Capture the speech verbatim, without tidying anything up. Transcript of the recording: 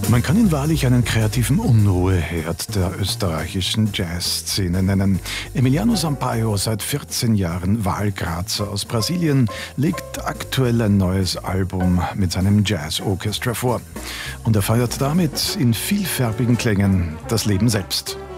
Man kann ihn wahrlich einen kreativen Unruheherd der österreichischen Jazzszene nennen. Emiliano Sampaio, seit vierzehn Jahren Wahlgrazer aus Brasilien, legt aktuell ein neues Album mit seinem Jazz Orchestra vor. Und er feiert damit in vielfärbigen Klängen das Leben selbst.